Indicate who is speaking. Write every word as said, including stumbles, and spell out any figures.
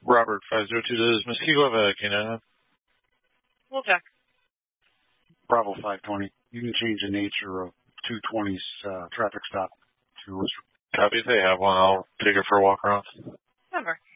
Speaker 1: Robert, five zero two, does Mosquito have a K nine?
Speaker 2: We'll check.
Speaker 3: Bravo five twenty. You can change the nature of two twenty's uh, traffic stop to
Speaker 1: Copy. If they have one, I'll take her for a walk around.
Speaker 2: Number.